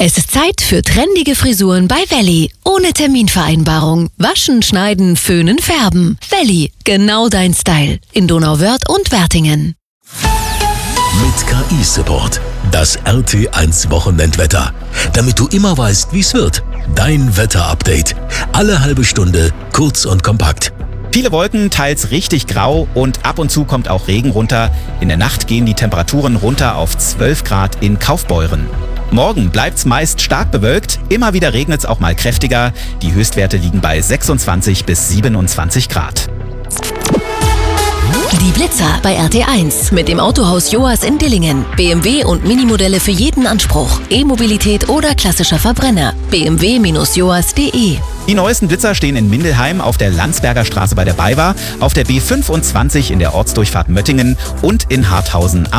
Es ist Zeit für trendige Frisuren bei Welli. Ohne Terminvereinbarung. Waschen, schneiden, föhnen, färben. Welli, genau dein Style. In Donauwörth und Wertingen. Mit KI-Support. Das RT1 Wochenendwetter. Damit du immer weißt, wie es wird. Dein Wetter-Update. Alle halbe Stunde, kurz und kompakt. Viele Wolken, teils richtig grau und ab und zu kommt auch Regen runter. In der Nacht gehen die Temperaturen runter auf 12 Grad in Kaufbeuren. Morgen bleibt's meist stark bewölkt, immer wieder regnet's auch mal kräftiger. Die Höchstwerte liegen bei 26 bis 27 Grad. Die Blitzer bei RT1 mit dem Autohaus Joas in Dillingen. BMW und Minimodelle für jeden Anspruch. E-Mobilität oder klassischer Verbrenner. bmw-joas.de. Die neuesten Blitzer stehen in Mindelheim auf der Landsberger Straße bei der BayWa, auf der B25 in der Ortsdurchfahrt Möttingen und in Harthausen am